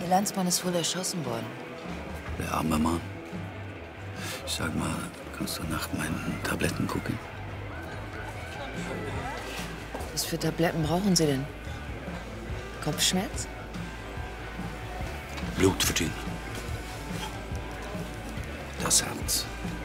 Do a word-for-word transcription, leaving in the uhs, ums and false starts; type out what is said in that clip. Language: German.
Der Landsmann ist wohl erschossen worden. Der arme Mann. Ich sag mal, kannst du nach meinen Tabletten gucken? Was für Tabletten brauchen Sie denn? Kopfschmerz? Blutverdünner. Das Herz.